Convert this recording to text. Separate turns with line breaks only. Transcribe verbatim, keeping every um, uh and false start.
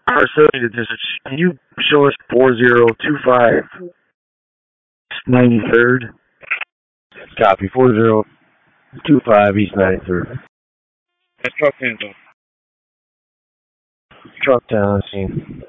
Associated District, can you show us four zero two five ninety-third? Copy, four zero two five East ninety-third.
That's truck hands off.
Truck down, I see.